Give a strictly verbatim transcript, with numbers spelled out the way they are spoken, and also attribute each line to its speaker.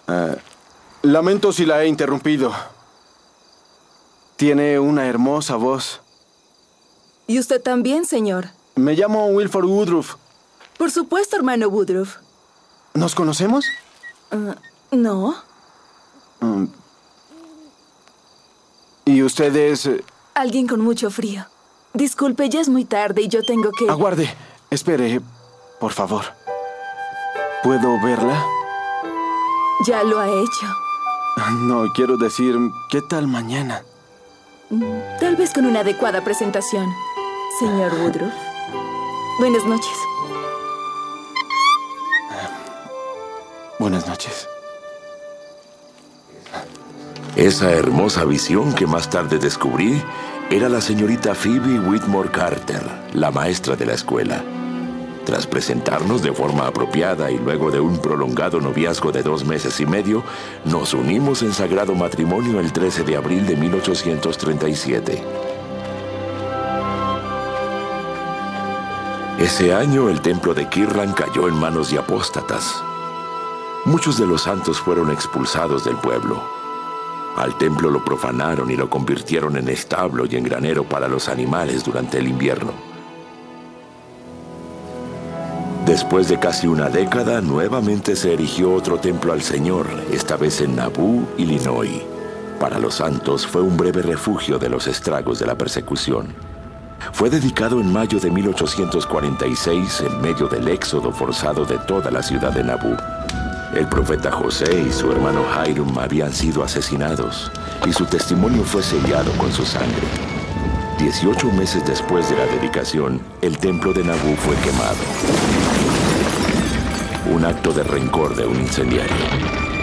Speaker 1: Uh, lamento si la he interrumpido. Tiene una hermosa voz.
Speaker 2: ¿Y usted también, señor?
Speaker 1: Me llamo Wilford Woodruff.
Speaker 2: Por supuesto, hermano Woodruff.
Speaker 1: ¿Nos conocemos?
Speaker 2: Uh, no.
Speaker 1: Um, ¿Y usted es...? Uh...
Speaker 2: Alguien con mucho frío. Disculpe, ya es muy tarde y yo tengo que...
Speaker 1: Aguarde. Espere, por favor. ¿Puedo verla?
Speaker 2: Ya lo ha hecho.
Speaker 1: No, quiero decir, ¿qué tal mañana?
Speaker 2: Tal vez con una adecuada presentación, señor Woodruff. Buenas noches.
Speaker 1: Buenas noches.
Speaker 3: Esa hermosa visión que más tarde descubrí era la señorita Phoebe Whitmore Carter, la maestra de la escuela. Tras presentarnos de forma apropiada y luego de un prolongado noviazgo de dos meses y medio, nos unimos en sagrado matrimonio el trece de abril de mil ochocientos treinta y siete. Ese año el templo de Kirtland cayó en manos de apóstatas. Muchos de los santos fueron expulsados del pueblo. Al templo lo profanaron y lo convirtieron en establo y en granero para los animales durante el invierno. Después de casi una década, nuevamente se erigió otro templo al Señor, esta vez en Nauvoo, Illinois. Para los santos fue un breve refugio de los estragos de la persecución. Fue dedicado en mayo de mil ochocientos cuarenta y seis en medio del éxodo forzado de toda la ciudad de Nauvoo. El profeta José y su hermano Hiram habían sido asesinados y su testimonio fue sellado con su sangre. Dieciocho meses después de la dedicación, el templo de Nauvoo fue quemado. Un acto de rencor de un incendiario.